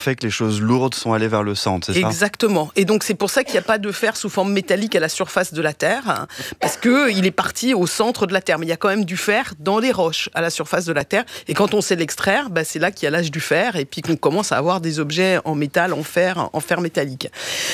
fait que les choses lourdes sont allées vers le centre, c'est ça? Exactement. Et donc c'est pour ça qu'il n'y a pas de fer sous forme métallique à la surface de la Terre, hein, parce qu'il est parti au centre de la Terre. Mais il y a quand même du fer dans les roches à la surface de la Terre. Et quand on sait l'extraire, c'est là qu'il y a l'âge du fer et puis qu'on commence à avoir des objets en métal, en fer métallique.